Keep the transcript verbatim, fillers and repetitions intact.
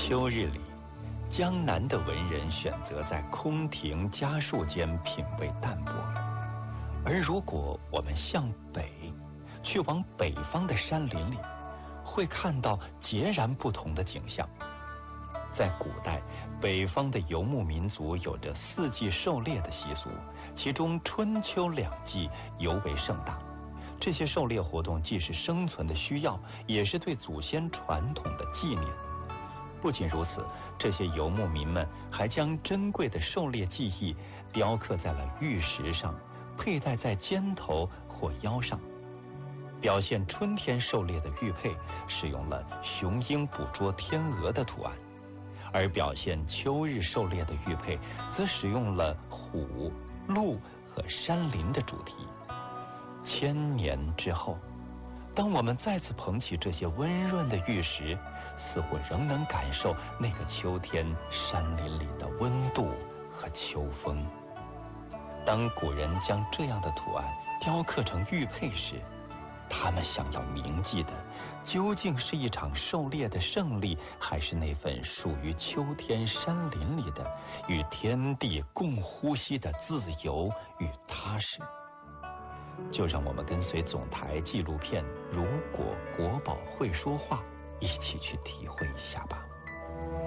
秋日里，江南的文人选择在空庭家树间品味淡泊，而如果我们向北，去往北方的山林里，会看到截然不同的景象。在古代，北方的游牧民族有着四季狩猎的习俗，其中春秋两季尤为盛大。这些狩猎活动既是生存的需要，也是对祖先传统的纪念。不仅如此，这些游牧民们还将珍贵的狩猎技艺雕刻在了玉石上，佩戴在肩头或腰上。表现春天狩猎的玉佩使用了雄鹰捕捉天鹅的图案，而表现秋日狩猎的玉佩则使用了虎、鹿和山林的主题。千年之后，当我们再次捧起这些温润的玉石，似乎仍能感受那个秋天山林里的温度和秋风。当古人将这样的图案雕刻成玉佩时，他们想要铭记的究竟是一场狩猎的胜利，还是那份属于秋天山林里的与天地共呼吸的自由与踏实？就让我们跟随总台纪录片《如果国宝会说话》，一起去体会一下吧。